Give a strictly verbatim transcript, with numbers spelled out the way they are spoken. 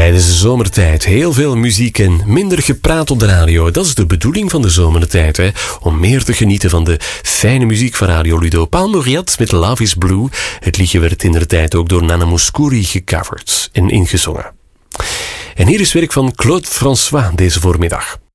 Tijdens de zomertijd heel veel muziek en minder gepraat op de radio. Dat is de bedoeling van de zomertijd, hè? Om meer te genieten van de fijne muziek van Radio Ludo. Paul Mauriat met Love is Blue. Het liedje werd indertijd ook door Nana Mouskouri gecoverd en ingezongen. En hier is werk van Claude François deze voormiddag.